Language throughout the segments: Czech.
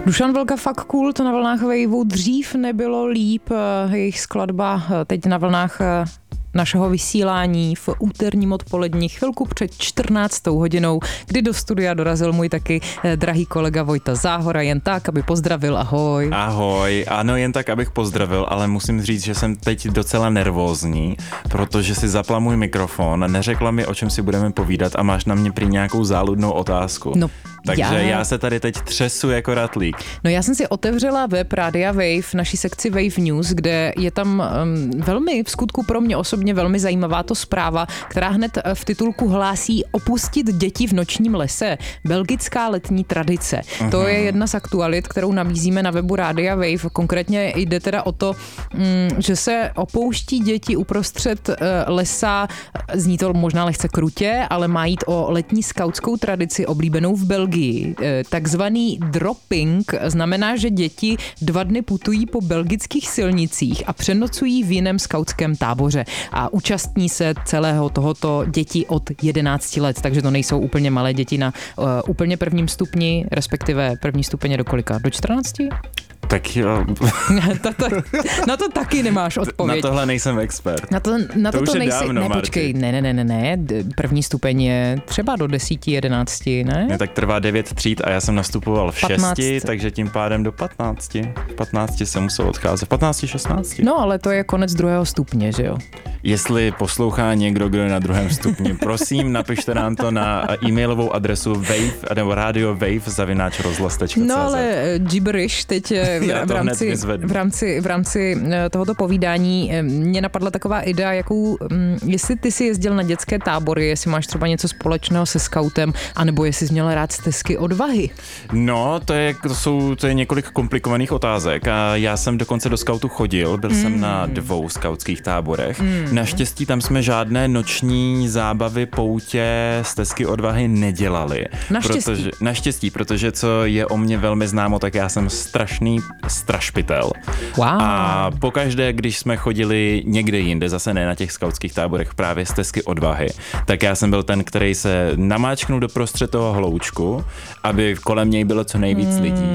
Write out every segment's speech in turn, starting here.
Dušan Vlka fakt cool, to na vlnách Waveu dřív nebylo líp, jejich skladba teď na vlnách našeho vysílání v úterním odpolední chvilku před 14. hodinou, kdy do studia dorazil můj taky drahý kolega Vojta Záhora, jen tak, aby pozdravil, ahoj. Ahoj, ano, jen tak, abych pozdravil, ale musím říct, že jsem teď docela nervózní, protože si zapla můj mikrofon, neřekla mi, o čem si budeme povídat a máš na mě prý nějakou záludnou otázku. No, takže já se tady teď třesu jako ratlík. No já jsem si otevřela web Rádia Wave, naší sekci Wave News, kde je tam velmi, v skutku pro mě osobně velmi zajímavá to zpráva, která hned v titulku hlásí opustit děti v nočním lese. Belgická letní tradice. To je jedna z aktualit, kterou nabízíme na webu Rádia Wave. Konkrétně jde teda o to, že se opouští děti uprostřed lesa. Zní to možná lehce krutě, ale má jít o letní skautskou tradici oblíbenou v Belgii. Takzvaný dropping znamená, že děti 2 dny putují po belgických silnicích a přenocují v jiném skautském táboře a účastní se celého tohoto děti od 11 let, takže to nejsou úplně malé děti na úplně prvním stupni, respektive první stupeň do kolika? Do 14? Tak jo. Na to taky nemáš odpověď. Na tohle nejsem expert. Na to už je nejsi, dávno, ne, počkej, ne. První stupeň je třeba do 10, 11, ne? Ne, tak trvá 9 tříd a já jsem nastupoval v 15. 6, takže tím pádem do 15. V 15 jsem musel odcházet. V 15, 16. No, ale to je konec 2. stupně, že jo? Jestli poslouchá někdo, kdo je na 2. stupni, prosím, napište nám to na e-mailovou adresu wave, nebo radiowave@rozhlas.cz. No ale gibberish teď v rámci tohoto povídání mě napadla taková idea, jakou, jestli ty si jezdil na dětské tábory, jestli máš třeba něco společného se skautem, anebo jestli jsi měl rád stezky odvahy. No, to je několik komplikovaných otázek a já jsem dokonce do skautu chodil, byl jsem na 2 skautských táborech. Naštěstí tam jsme žádné noční zábavy, poutě, stezky odvahy nedělali. Naštěstí, protože co je o mě velmi známo, tak já jsem strašný strašpitel. Wow. A pokaždé, když jsme chodili někde jinde, zase ne na těch skautských táborech, právě stezky odvahy, tak já jsem byl ten, který se namáčknul do prostřed toho hloučku, aby kolem něj bylo co nejvíc lidí.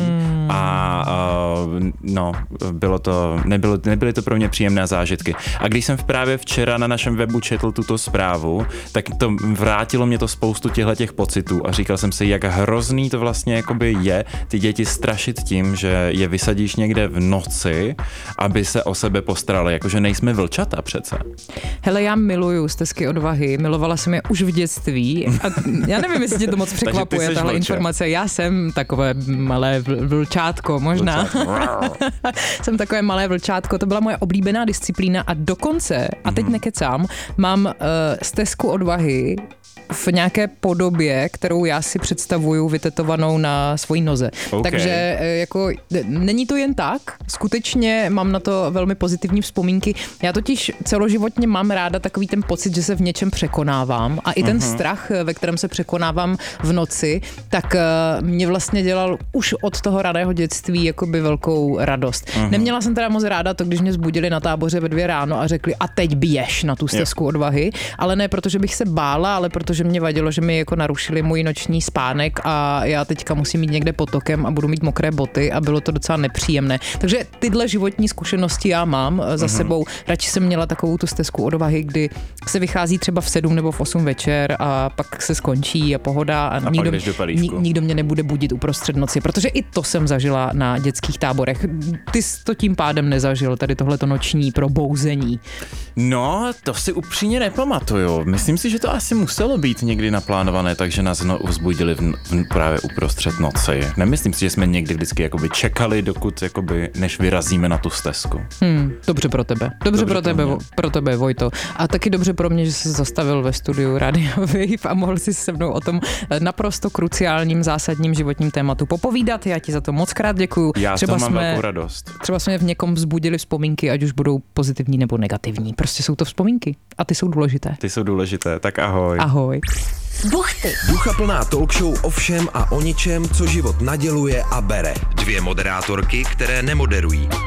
Nebyly to pro mě příjemné zážitky. A když jsem právě včera na našem webu četl tuto zprávu, tak to vrátilo mě to spoustu těch pocitů a říkal jsem si, jak hrozný to vlastně jakoby je ty děti strašit tím, že je vysadíš někde v noci, aby se o sebe postarali, jakože nejsme vlčata přece. Hele, já miluju stezky odvahy, milovala jsem je už v dětství a já nevím, jestli tě to moc překvapuje, tahle informace. Já jsem takové malé vlčátko, možná. Jsem takové malé vlčátko, to byla moje oblíbená disciplína a dokonce, a teď nekecám, mám stezku odvahy v nějaké podobě, kterou já si představuju vytetovanou na svojí noze. Okay. Takže jako není to jen tak, skutečně mám na to velmi pozitivní vzpomínky. Já totiž celoživotně mám ráda takový ten pocit, že se v něčem překonávám a i ten strach, ve kterém se překonávám v noci, tak mě vlastně dělal už od toho raného dětství jakoby velkou radost. Neměla jsem teda moc ráda to, když mě zbudili na táboře ve 2 ráno a řekli a teď běž na tu stezku odvahy, ale ne protože bych se bála, ale protože mě vadilo, že mi jako narušili můj noční spánek a já teďka musím jít někde potokem a budu mít mokré boty a bylo to docela nepříjemné. Takže tyhle životní zkušenosti já mám za sebou. Radši jsem měla takovou tu stezku odvahy, kdy se vychází třeba v 7 nebo v 8 večer a pak se skončí a pohoda a nikdo mě nebude budit uprostřed noci, protože i to jsem zažila na dětských táborech. Ty jsi to tím pádem nezažil, tady tohleto noční probouzení. No, to si upřímně nepamatuju. Myslím si, že to asi muselo být někdy naplánované, takže nás vzbudili právě uprostřed noci. Nemyslím si, že jsme někdy vždycky jakoby čekali, dokud jakoby, než vyrazíme na tu stezku. Dobře pro tebe. Dobře pro tebe, Vojto. A taky dobře pro mě, že jsi zastavil ve studiu Rádia Wave a mohl si se mnou o tom naprosto kruciálním, zásadním životním tématu popovídat. Já ti za to moc krát děkuju. Já třeba mám velkou radost. Třeba jsme v někom vzbudili vzpomínky, ať už budou pozitivní nebo negativní. Prostě jsou to vzpomínky a ty jsou důležité. Tak ahoj. Ahoj. Buchty. Duchaplná talk show o všem a o ničem, co život naděluje a bere. 2 moderátorky, které nemoderují